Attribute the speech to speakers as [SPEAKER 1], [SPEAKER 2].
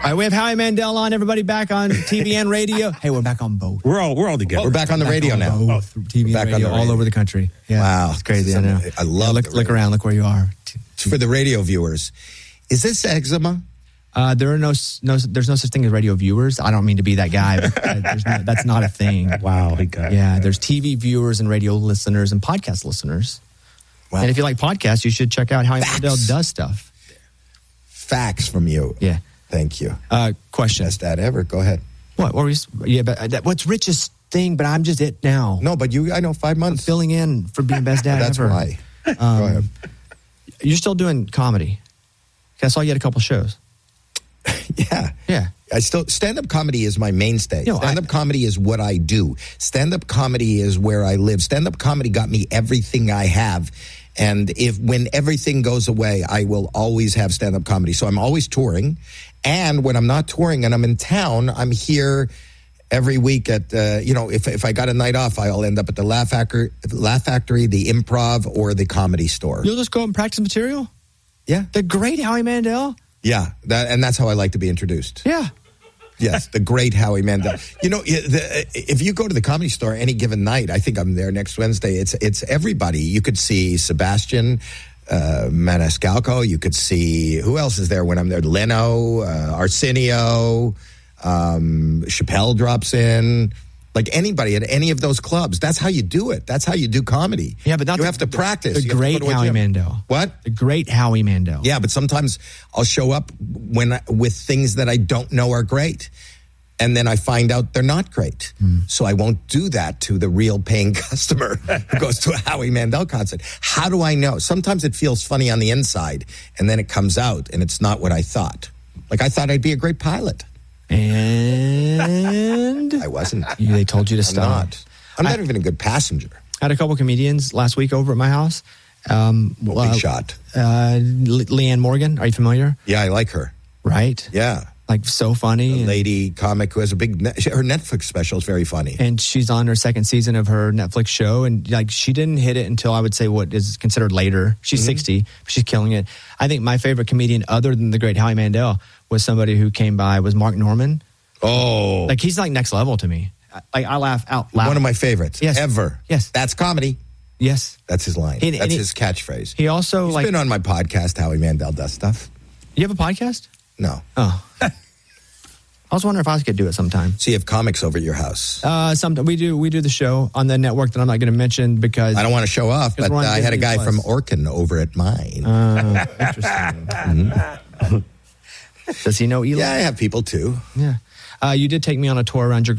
[SPEAKER 1] right, we have Howie Mandel on. Everybody back on TV and radio. Hey, we're back on both.
[SPEAKER 2] We're all together.
[SPEAKER 3] We're back on the radio now.
[SPEAKER 1] Both. TV and radio all over the country. Yeah,
[SPEAKER 3] wow,
[SPEAKER 1] it's crazy. I know.
[SPEAKER 3] I love.
[SPEAKER 1] Look around. Look where you are.
[SPEAKER 3] For the radio viewers, is this eczema?
[SPEAKER 1] There's no such thing as radio viewers. I don't mean to be that guy, but that's not a thing.
[SPEAKER 2] Wow, he got
[SPEAKER 1] yeah. There's TV viewers and radio listeners and podcast listeners. Wow. And if you like podcasts, you should check out how Mandel does stuff.
[SPEAKER 3] Facts from you.
[SPEAKER 1] Yeah.
[SPEAKER 3] Thank you.
[SPEAKER 1] Question.
[SPEAKER 3] Best dad ever. Go ahead.
[SPEAKER 1] What? What's Rich's thing? But I'm just it now.
[SPEAKER 3] No, but I know 5 months.
[SPEAKER 1] I'm filling in for being best dad
[SPEAKER 3] That's
[SPEAKER 1] ever.
[SPEAKER 3] why. Go ahead.
[SPEAKER 1] You're still doing comedy. I saw you had a couple shows.
[SPEAKER 3] Yeah. Stand-up comedy is my mainstay. Stand-up comedy is what I do. Stand-up comedy is where I live. Stand-up comedy got me everything I have. And when everything goes away, I will always have stand-up comedy. So I'm always touring. And when I'm not touring and I'm in town, I'm here every week at, if I got a night off, I'll end up at the Laugh Factory, the Improv, or the Comedy Store.
[SPEAKER 1] You'll just go out and practice material?
[SPEAKER 3] Yeah.
[SPEAKER 1] The great Howie Mandel?
[SPEAKER 3] Yeah, and that's how I like to be introduced.
[SPEAKER 1] Yeah.
[SPEAKER 3] Yes, the great Howie Mandel. If you go to the Comedy Store any given night, I think I'm there next Wednesday. It's everybody. You could see Sebastian Maniscalco. You could see who else is there when I'm there? Leno, Arsenio, Chappelle drops in. Like anybody at any of those clubs. That's how you do it. That's how you do comedy.
[SPEAKER 1] Yeah, but
[SPEAKER 3] you have to practice.
[SPEAKER 1] The great Howie Mandel.
[SPEAKER 3] What?
[SPEAKER 1] The great Howie Mandel.
[SPEAKER 3] Yeah, but sometimes I'll show up with things that I don't know are great. And then I find out they're not great. So I won't do that to the real paying customer who goes to a Howie Mandel concert. How do I know? Sometimes it feels funny on the inside, and then it comes out, and it's not what I thought. Like I thought I'd be a great pilot.
[SPEAKER 1] And
[SPEAKER 3] I wasn't.
[SPEAKER 1] They told you to stop.
[SPEAKER 3] I'm not even a good passenger.
[SPEAKER 1] I had a couple comedians last week over at my house.
[SPEAKER 3] Big shot.
[SPEAKER 1] Leanne Morgan. Are you familiar?
[SPEAKER 3] Yeah, I like her.
[SPEAKER 1] Right?
[SPEAKER 3] Yeah.
[SPEAKER 1] Like so funny.
[SPEAKER 3] A lady comic who has her Netflix special is very funny.
[SPEAKER 1] And she's on her second season of her Netflix show. And like she didn't hit it until I would say what is considered later. She's 60, but she's killing it. I think my favorite comedian other than the great Howie Mandel was somebody who came by was Mark Norman.
[SPEAKER 3] Oh.
[SPEAKER 1] Like he's like next level to me. I laugh out loud.
[SPEAKER 3] One of my favorites ever.
[SPEAKER 1] Yes.
[SPEAKER 3] That's comedy.
[SPEAKER 1] Yes.
[SPEAKER 3] That's his line. That's his catchphrase.
[SPEAKER 1] He also
[SPEAKER 3] He's been on my podcast, Howie Mandel Does Stuff.
[SPEAKER 1] You have a podcast?
[SPEAKER 3] No.
[SPEAKER 1] Oh. I was wondering if I could do it sometime.
[SPEAKER 3] So you have comics over at your house?
[SPEAKER 1] We do the show on the network that I'm not going to mention because
[SPEAKER 3] I don't want to show off, but I had a guy from Orkin over at mine.
[SPEAKER 1] Interesting. Does he know Eli?
[SPEAKER 3] Yeah, I have people too.
[SPEAKER 1] Yeah. You did take me on a tour around your